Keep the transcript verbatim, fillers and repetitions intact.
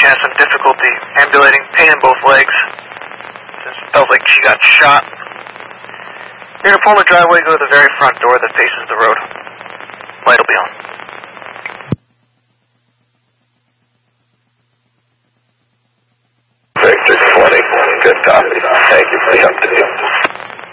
has some difficulty ambulating, pain in both legs. It felt like she got shot. You're going to pull in the driveway, go to the very front door that faces the road. Light will be on. Victor twenty, good copy. Thank you for the update.